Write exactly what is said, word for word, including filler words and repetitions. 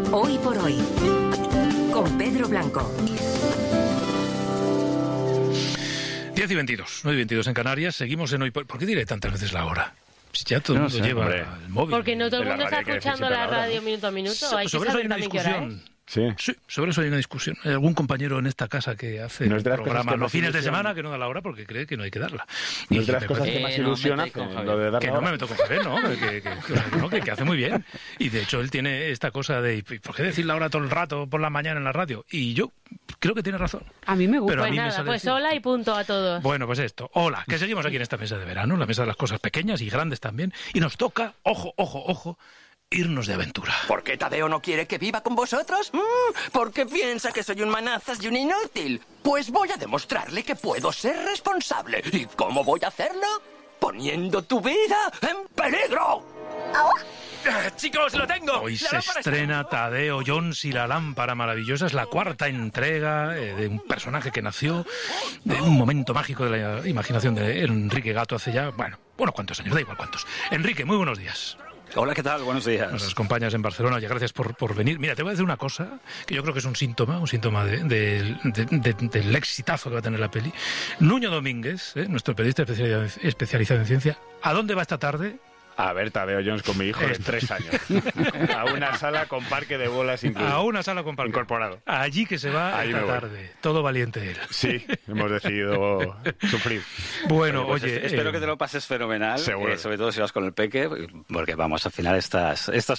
Hoy por hoy, con Pedro Blanco. diez y veintidós, nueve y veintidós en Canarias. Seguimos en Hoy por... ¿Por qué diré tantas veces la hora? Si ya todo el mundo no sé, lleva hombre. el móvil. Porque no todo el mundo está escuchando la radio ¿no? minuto a minuto. So, hay que sobre eso hay saber una también qué hora discusión. es. Sí. Sí, sobre eso hay una discusión. Hay algún compañero en esta casa que hace No es de las programa cosas que los más fines de ilusión. semana que no da la hora porque cree que no hay que darla. No es de las me cosas parece- que más Eh, no, ilusión mete hace, con Javier. lo de dar Que la no hora. me meto con Javier, ¿no? Que, que, que, que no, que, que hace muy bien. Y de hecho él tiene esta cosa de ¿y por qué decir la hora todo el rato por la mañana en la radio? Y yo creo que tiene razón. A mí me gusta. Pero a Pues mí me nada, sale pues decir- hola y punto a todos. Bueno, pues esto. Hola, que seguimos aquí en esta mesa de verano, la mesa de las cosas pequeñas y grandes también. Y nos toca, ojo, ojo, ojo, irnos de aventura. ¿Por qué Tadeo no quiere que viva con vosotros? Mm, porque piensa que soy un manazas y un inútil. Pues voy a demostrarle que puedo ser responsable. ¿Y cómo voy a hacerlo? Poniendo tu vida en peligro. Ah, chicos, lo tengo. Hoy La se lámpara está- estrena Tadeo Jones y la lámpara maravillosa. Es la cuarta entrega eh, de un personaje que nació de un momento mágico de la imaginación de Enrique Gato hace ya, bueno, unos cuantos años, da igual cuántos. Enrique, muy buenos días. Hola, ¿qué tal? Buenos días. Nos acompañas en Barcelona. Oye, gracias por, por venir. Mira, te voy a decir una cosa que yo creo que es un síntoma, un síntoma de, de- de- de- del exitazo que va a tener la peli. Nuño Domínguez, eh, nuestro periodista especializado, especializado en ciencia, ¿a dónde va esta tarde? A ver, Tadeo Jones con mi hijo de Esto. tres años. A una sala con parque de bolas incluido. A una sala con parque. Incorporado. Allí que se va Ahí esta me voy. tarde. Todo valiente él. Sí, hemos decidido sufrir. Bueno, Pues oye... es- espero eh, que te lo pases fenomenal, seguro. eh, sobre todo si vas con el peque, porque vamos, al final estas, estas